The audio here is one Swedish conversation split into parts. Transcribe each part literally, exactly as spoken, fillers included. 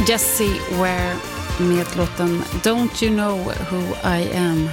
Jessie Ware med låten Don't You Know Who I Am.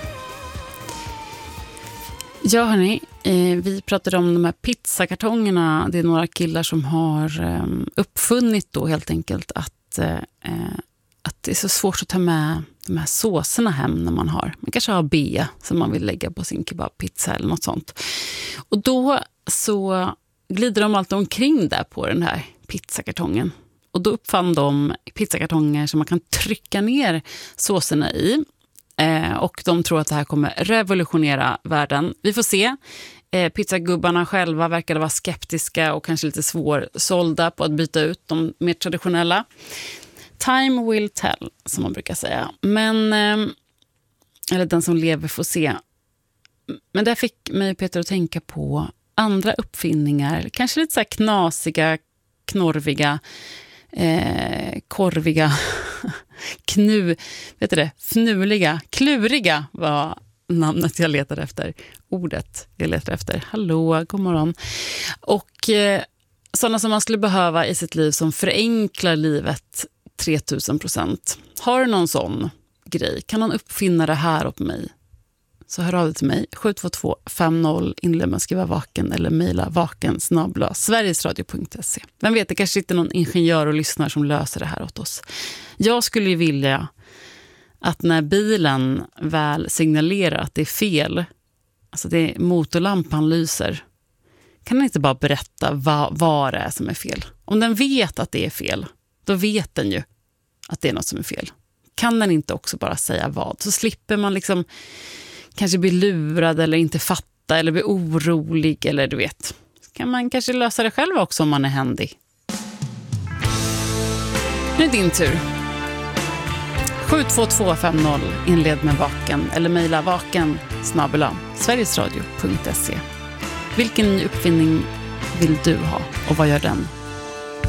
Ja hörni, eh, vi pratade om de här pizzakartongerna. Det är några killar som har eh, uppfunnit då helt enkelt att, eh, att det är så svårt att ta med de här såserna hem när man har. Man kanske har bea som man vill lägga på sin kebabpizza eller något sånt. Och då så glider de alltid omkring där på den här pizzakartongen. Och då uppfann de pizzakartonger som man kan trycka ner såserna i. Eh, och de tror att det här kommer revolutionera världen. Vi får se. Eh, pizzagubbarna själva verkade vara skeptiska och kanske lite svårsålda på att byta ut de mer traditionella. Time will tell, som man brukar säga. Men, eh, eller den som lever får se. Men det fick mig och Peter att tänka på andra uppfinningar. Kanske lite så här knasiga, knorviga, eh, korviga, knu, vet du det, fnuliga, kluriga var namnet jag letade efter. Ordet jag letade efter. Hallå, god morgon. Och eh, sådana som man skulle behöva i sitt liv som förenklar livet tretusen procent. Har du någon sån grej? Kan någon uppfinna det här åt mig? Så hör av dig till mig. sju två två fem noll inled med skriva vaken eller mejla vaken snabel-a sverigesradio punkt se. Vem vet, det kanske sitter någon ingenjör och lyssnar som löser det här åt oss. Jag skulle ju vilja att när bilen väl signalerar att det är fel, alltså det är motorlampan lyser, kan den inte bara berätta vad, vad det är som är fel? Om den vet att det är fel, då vet den ju att det är något som är fel. Kan den inte också bara säga vad? Så slipper man liksom kanske bli lurad eller inte fatta eller bli orolig eller du vet. Kan man kanske lösa det själv också om man är händig. Nu är det din tur. sju två två fem noll inled med vaken eller mejla vaken snabel-a sverigesradio punkt se. Vilken ny uppfinning vill du ha och vad gör den